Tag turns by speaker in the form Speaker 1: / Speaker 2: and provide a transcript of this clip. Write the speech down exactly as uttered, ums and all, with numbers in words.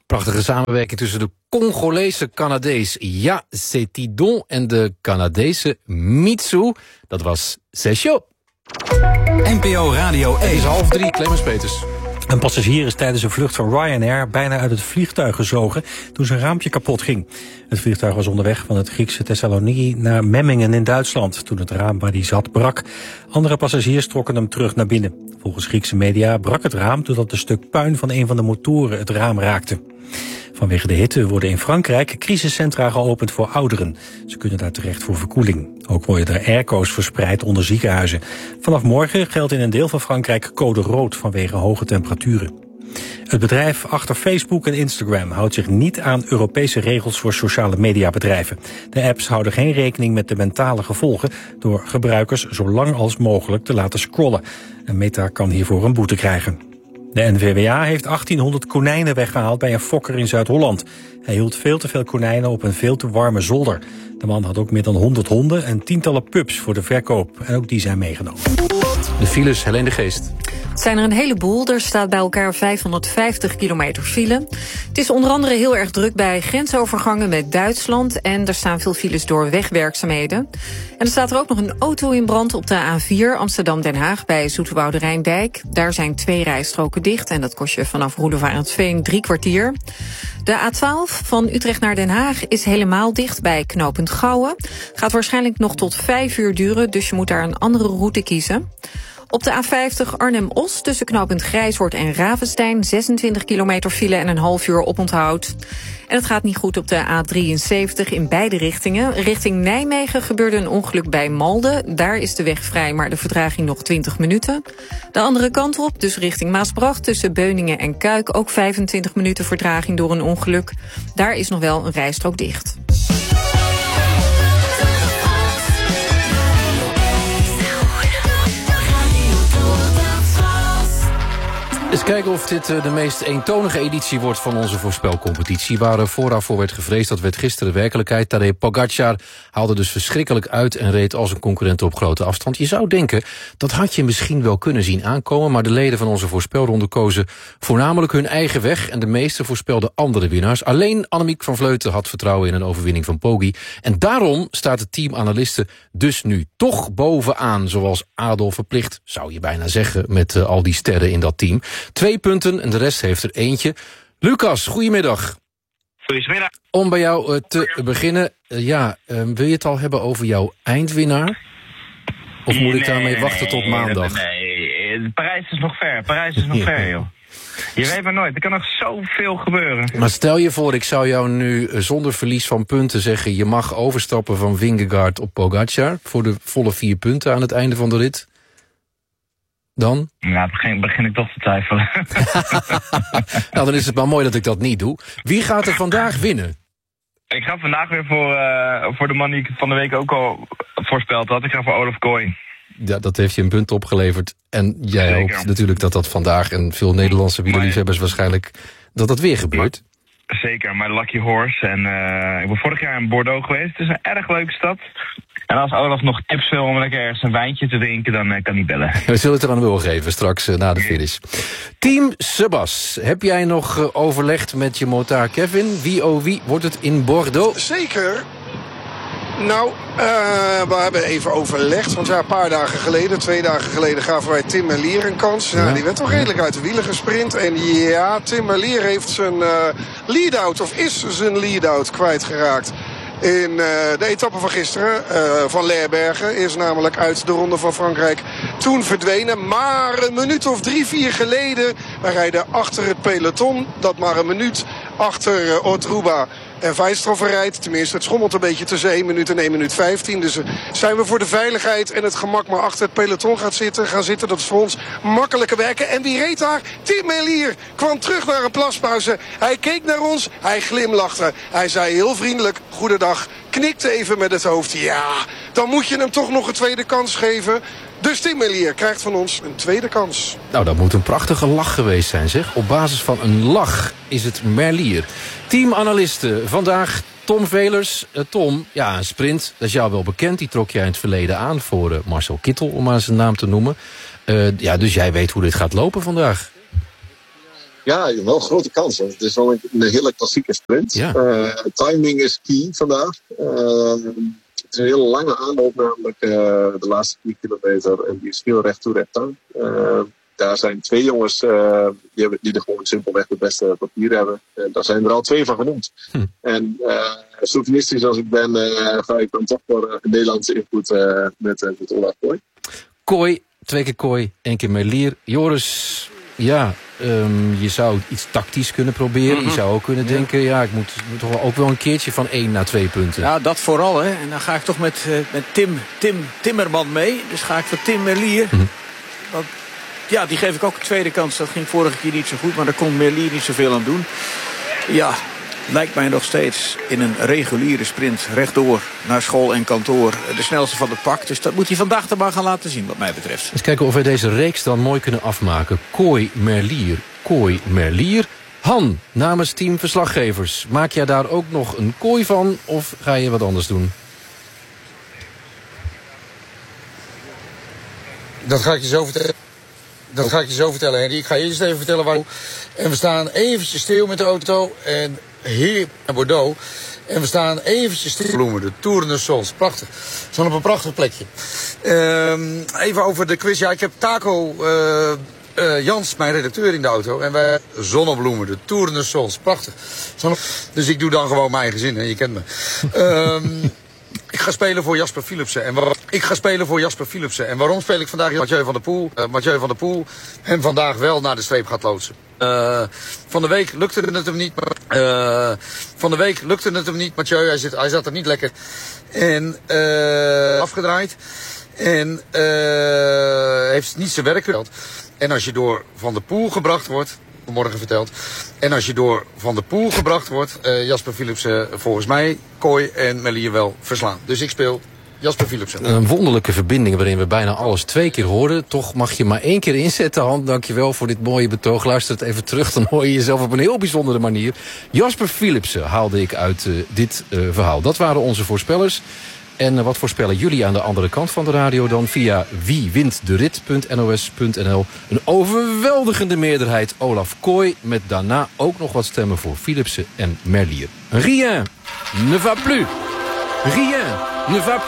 Speaker 1: Prachtige samenwerking tussen de Congolese Canadees Ja Setidon en de Canadese Mitsu. Dat was Sesho.
Speaker 2: N P O Radio één.
Speaker 1: Het is half drie, Clemens Peters.
Speaker 3: Een passagier is tijdens een vlucht van Ryanair bijna uit het vliegtuig gezogen toen zijn raampje kapot ging. Het vliegtuig was onderweg van het Griekse Thessaloniki naar Memmingen in Duitsland toen het raam waar hij zat brak. Andere passagiers trokken hem terug naar binnen. Volgens Griekse media brak het raam doordat een stuk puin van een van de motoren het raam raakte. Vanwege de hitte worden in Frankrijk crisiscentra geopend voor ouderen. Ze kunnen daar terecht voor verkoeling. Ook worden er airco's verspreid onder ziekenhuizen. Vanaf morgen geldt in een deel van Frankrijk code rood vanwege hoge temperaturen. Het bedrijf achter Facebook en Instagram houdt zich niet aan Europese regels voor sociale mediabedrijven. De apps houden geen rekening met de mentale gevolgen door gebruikers zo lang als mogelijk te laten scrollen. En Meta kan hiervoor een boete krijgen. De N V W A heeft achttienhonderd konijnen weggehaald bij een fokker in Zuid-Holland. Hij hield veel te veel konijnen op een veel te warme zolder. De man had ook meer dan honderd honden en tientallen pups voor de verkoop. En ook die zijn meegenomen.
Speaker 1: De files, Helene de Geest.
Speaker 4: Het zijn er een heleboel. Er staat bij elkaar vijfhonderdvijftig kilometer file. Het is onder andere heel erg druk bij grensovergangen met Duitsland. En er staan veel files door wegwerkzaamheden. En er staat er ook nog een auto in brand op de A vier Amsterdam-Den Haag bij Zoeterwoude Rijndijk. Daar zijn twee rijstroken dicht en dat kost je vanaf Roelevarensveen drie kwartier. De A twaalf van Utrecht naar Den Haag is helemaal dicht bij knooppunt Gouwen. Gaat waarschijnlijk nog tot vijf uur duren, dus je moet daar een andere route kiezen. Op de A vijftig Arnhem-Os tussen knooppunt Grijshoort en Ravenstein zesentwintig kilometer file en een half uur oponthoud. En het gaat niet goed op de A drieënzeventig in beide richtingen. Richting Nijmegen gebeurde een ongeluk bij Malden. Daar is de weg vrij, maar de vertraging nog twintig minuten. De andere kant op, dus richting Maasbracht tussen Beuningen en Kuik, ook vijfentwintig minuten vertraging door een ongeluk. Daar is nog wel een rijstrook dicht.
Speaker 1: Eens kijken of dit de meest eentonige editie wordt van onze voorspelcompetitie. Waar er vooraf voor werd gevreesd, dat werd gisteren werkelijkheid. Tadej Pogačar haalde dus verschrikkelijk uit en reed als een concurrent op grote afstand. Je zou denken, dat had je misschien wel kunnen zien aankomen, maar de leden van onze voorspelronde kozen voornamelijk hun eigen weg en de meesten voorspelden andere winnaars. Alleen Annemiek van Vleuten had vertrouwen in een overwinning van Poggi. En daarom staat het team analisten dus nu toch bovenaan, zoals Adolf verplicht, zou je bijna zeggen, met uh, al die sterren in dat team. Twee punten en de rest heeft er eentje. Lucas, goedemiddag.
Speaker 5: Goedemiddag.
Speaker 1: Om bij jou uh, te beginnen, uh, ja, uh, wil je het al hebben over jouw eindwinnaar? Of moet ik daarmee
Speaker 5: nee,
Speaker 1: wachten tot maandag?
Speaker 5: Nee, nee, Parijs is nog ver. Parijs is nog ja. ver, joh. Je weet maar nooit, er kan nog zoveel gebeuren.
Speaker 1: Maar stel je voor, ik zou jou nu uh, zonder verlies van punten zeggen, je mag overstappen van Vingegaard op Pogačar voor de volle vier punten aan het einde van de rit. Dan?
Speaker 5: Nou, begin, begin ik toch te twijfelen.
Speaker 1: Nou, dan is het maar mooi dat ik dat niet doe. Wie gaat er vandaag winnen?
Speaker 5: Ik ga vandaag weer voor, uh, voor de man die ik van de week ook al voorspeld had. Ik ga voor Olaf Kooi.
Speaker 1: Ja, dat heeft je een punt opgeleverd. En jij
Speaker 5: Zeker.
Speaker 1: hoopt natuurlijk dat dat vandaag, en veel Nederlandse wielerliefhebbers waarschijnlijk, dat dat weer gebeurt.
Speaker 5: Maar, zeker, mijn lucky horse. En uh, ik ben vorig jaar in Bordeaux geweest. Het is een erg leuke stad. En als Olaf nog tips wil om lekker ergens een wijntje te drinken, dan uh, kan hij bellen.
Speaker 1: We zullen het er aan wel geven straks uh, na de finish. Team Sebas, heb jij nog uh, overlegd met je motaar Kevin? Wie oh wie wordt het in Bordeaux?
Speaker 6: Zeker. Nou, uh, we hebben even overlegd. Want ja, een paar dagen geleden, twee dagen geleden, gaven wij Tim Merlier een kans. Ja, ja. Die werd toch redelijk uit de wielen gesprint. En ja, Tim Merlier heeft zijn uh, lead-out, of is zijn lead-out kwijtgeraakt. In uh, de etappe van gisteren uh, van Leerbergen is namelijk uit de Ronde van Frankrijk toen verdwenen. Maar een minuut of drie, vier geleden, wij rijden achter het peloton. Dat maar een minuut achter uh, Otruba en Wijstroffer rijdt. Tenminste, het schommelt een beetje tussen één minuut en één minuut vijftien. Dus uh, zijn we voor de veiligheid en het gemak maar achter het peloton gaat zitten, gaan zitten. Dat is voor ons makkelijker werken. En wie reed daar? Tim Merlier kwam terug naar een plaspauze. Hij keek naar ons, hij glimlachte. Hij zei heel vriendelijk, goedendag. Knikte even met het hoofd. Ja, dan moet je hem toch nog een tweede kans geven. Dus Tim Merlier krijgt van ons een tweede kans.
Speaker 1: Nou, dat moet een prachtige lach geweest zijn, zeg. Op basis van een lach is het Merlier. Teamanalisten, vandaag Tom Velers. Uh, Tom, ja, een sprint, dat is jou wel bekend. Die trok jij in het verleden aan voor uh, Marcel Kittel, om maar zijn naam te noemen. Uh, ja, dus jij weet hoe dit gaat lopen vandaag.
Speaker 7: Ja, wel grote kansen. Het is wel een, een hele klassieke sprint.
Speaker 1: Ja.
Speaker 7: Uh, timing is key vandaag. Uh, het is een hele lange aanloop namelijk uh, de laatste vier kilometer. En die is heel recht toe recht aan. Uh, daar zijn twee jongens uh, die, hebben, die er gewoon simpelweg het beste papier hebben. En daar zijn er al twee van genoemd. Hm. En uh, souvenistisch als ik ben, uh, ga ik dan toch voor uh, een Nederlandse input uh, met, uh, met Olaf Kooi.
Speaker 1: Kooi, twee keer Kooi, één keer Merlier. Joris, ja, um, je zou iets tactisch kunnen proberen. Mm-hmm. Je zou ook kunnen ja. denken, ja, ik moet, moet toch ook wel een keertje van één naar twee punten.
Speaker 8: Ja, dat vooral, hè. En dan ga ik toch met, uh, met Tim, Tim Timmerman mee. Dus ga ik voor Tim Merlier. Mm-hmm. Want, ja, die geef ik ook een tweede kans. Dat ging vorige keer niet zo goed, maar daar kon Merlier niet zoveel aan doen. Ja, lijkt mij nog steeds in een reguliere sprint rechtdoor naar school en kantoor de snelste van het pak. Dus dat moet hij vandaag er maar gaan laten zien wat mij betreft.
Speaker 1: Eens kijken of wij deze reeks dan mooi kunnen afmaken. Kooi, Merlier, Kooi, Merlier. Han, namens team verslaggevers. Maak jij daar ook nog een kooi van of ga je wat anders doen?
Speaker 9: Dat ga ik je zo vertellen. Dat ga ik je zo vertellen, Henry. Ik ga je eerst even vertellen waar. En we staan eventjes stil met de auto. En hier naar Bordeaux. En we staan eventjes stil. Bloemen, de Tour de Sons. Prachtig. Zo'n op een prachtig plekje. Um, even over de quiz. Ja, ik heb Taco uh, uh, Jans, mijn redacteur, in de auto. En wij zonnebloemen, de Tour de Sons. Prachtig. Zonne... Dus ik doe dan gewoon mijn eigen zin, hè. Je kent me. Um, Ik ga spelen voor Jasper Philipsen. En waar... Ik ga spelen voor Jasper Philipsen. En waarom speel ik vandaag Mathieu van der Poel? Uh, Mathieu van der Poel hem vandaag wel naar de streep gaat loodsen. Uh, van de week lukte het hem niet. Uh, van de week lukte het hem niet, Mathieu. Hij, zit, hij zat er niet lekker. En uh, afgedraaid. En uh, heeft niet zijn werk gedaan. En als je door Van der Poel gebracht wordt... morgen verteld. En als je door Van der Poel gebracht wordt... Uh, Jasper Philipsen volgens mij Kooi en Merlier wel verslaan. Dus ik speel Jasper Philipsen.
Speaker 1: Een wonderlijke verbinding waarin we bijna alles twee keer hoorden. Toch mag je maar één keer inzetten, Han. Dankjewel voor dit mooie betoog. Luister het even terug, dan hoor je jezelf op een heel bijzondere manier. Jasper Philipsen haalde ik uit uh, dit uh, verhaal. Dat waren onze voorspellers. En uh, wat voorspellen jullie aan de andere kant van de radio dan? Via wiewintderit punt n o s punt n l. Een overweldigende meerderheid Olaf Kooi. Met daarna ook nog wat stemmen voor Philipsen en Merlier. Rien ne va plus. Rien ne va plus.